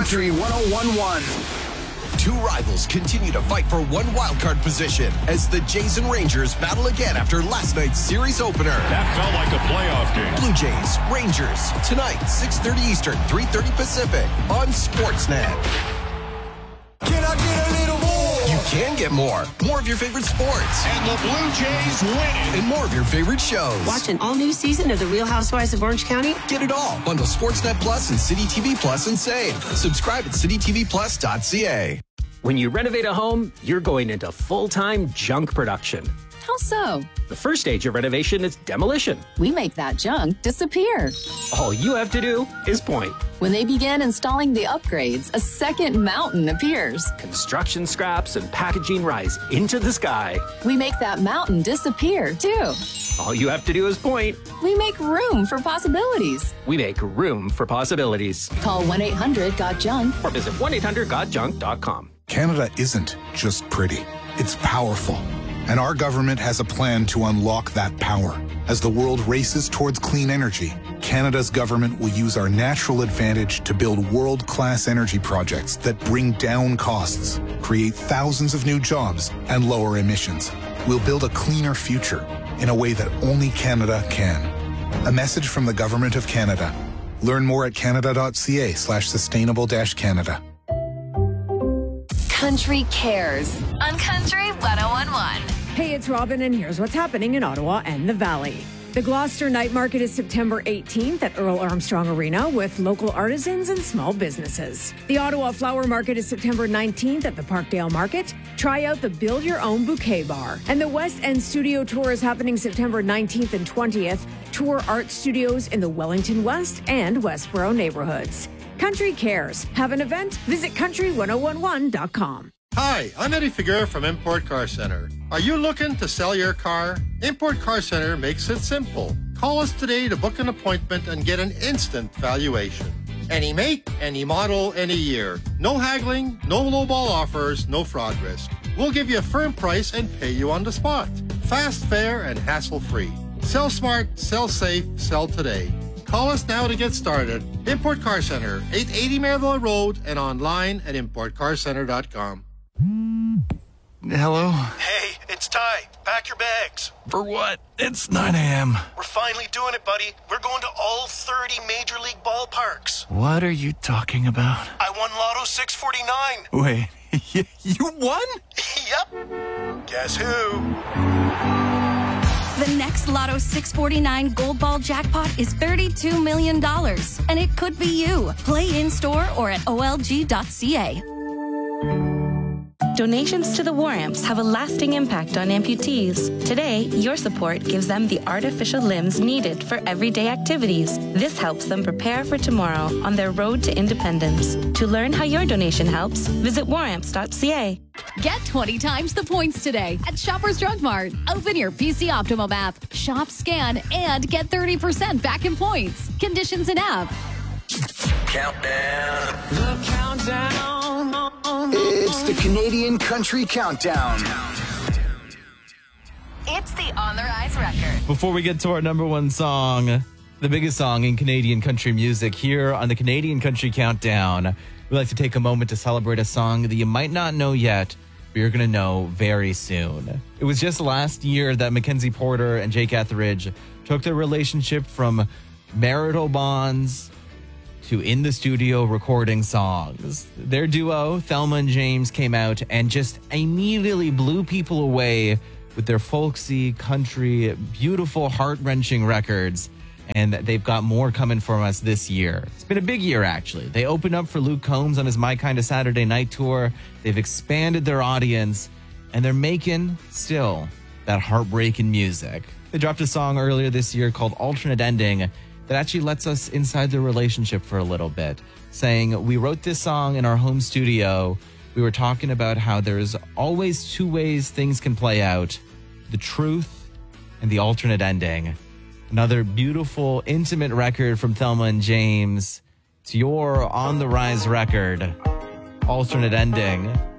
Country 101.1. Two rivals continue to fight for one wildcard position as the Jays and Rangers battle again after last night's series opener. That felt like a playoff game. Blue Jays, Rangers, tonight, 6:30 Eastern, 3:30 Pacific on Sportsnet. Can I get a little more? You can get more. More of your favorite sports. And the Blue Jays win it. And more of your favorite shows. Watch an all-new season of The Real Housewives of Orange County. Get it all. Bundle Sportsnet Plus and City TV Plus and save. Subscribe at citytvplus.ca. When you renovate a home, you're going into full-time junk production. How so? The first stage of renovation is demolition. We make that junk disappear. All you have to do is point. When they begin installing the upgrades, a second mountain appears. Construction scraps and packaging rise into the sky. We make that mountain disappear, too. All you have to do is point. We make room for possibilities. We make room for possibilities. Call 1-800-GOT-JUNK or visit 1-800-GOT-JUNK.com. Canada isn't just pretty, it's powerful. And our government has a plan to unlock that power. As the world races towards clean energy, Canada's government will use our natural advantage to build world-class energy projects that bring down costs, create thousands of new jobs, and lower emissions. We'll build a cleaner future in a way that only Canada can. A message from the Government of Canada. Learn more at canada.ca/sustainable-Canada. Country Cares on Country 101.1. Hey, it's Robin, and here's what's happening in Ottawa and the Valley. The Gloucester Night Market is September 18th at Earl Armstrong Arena with local artisans and small businesses. The Ottawa Flower Market is September 19th at the Parkdale Market. Try out the Build Your Own Bouquet Bar. And the West End Studio Tour is happening September 19th and 20th. Tour art studios in the Wellington West and Westboro neighborhoods. Country Cares. Have an event? Visit country1011.com. Hi, I'm Eddie Figueroa from Import Car Center. Are you looking to sell your car? Import Car Center makes it simple. Call us today to book an appointment and get an instant valuation. Any make, any model, any year. No haggling, no lowball offers, no fraud risk. We'll give you a firm price and pay you on the spot. Fast, fair, and hassle-free. Sell smart, sell safe, sell today. Call us now to get started. Import Car Center, 880 Merivale Road, and online at importcarcenter.com. Hello? Hey, it's Ty. Pack your bags. For what? It's 9 a.m. We're finally doing it, buddy. We're going to all 30 Major League ballparks. What are you talking about? I won Lotto 649. Wait, you won? Yep. Guess who? The next Lotto 649 Gold Ball jackpot is $32 million, and it could be you. Play in-store or at olg.ca. Donations to the War Amps have a lasting impact on amputees. Today, your support gives them the artificial limbs needed for everyday activities. This helps them prepare for tomorrow on their road to independence. To learn how your donation helps, visit waramps.ca. Get 20 times the points today at Shoppers Drug Mart. Open your PC Optimum app, shop, scan, and get 30% back in points. Conditions in app. Countdown. The countdown. It's the Canadian Country Countdown. It's the On the Rise record. Before we get to our number one song, the biggest song in Canadian country music, here on the Canadian Country Countdown, we like to take a moment to celebrate a song that you might not know yet, but you're going to know very soon. It was just last year that Mackenzie Porter and Jake Etheridge took their relationship from marital bonds to in the studio recording songs. Their duo, Thelma and James, came out and just immediately blew people away with their folksy, country, beautiful, heart-wrenching records. And they've got more coming from us this year. It's been a big year, actually. They opened up for Luke Combs on his My Kind of Saturday Night tour. They've expanded their audience, and they're making, still, that heartbreaking music. They dropped a song earlier this year called Alternate Ending that actually lets us inside their relationship for a little bit, saying, we wrote this song in our home studio. We were talking about how there's always two ways things can play out, the truth and the alternate ending. Another beautiful, intimate record from Thelma and James. It's your On the Rise record, Alternate Ending.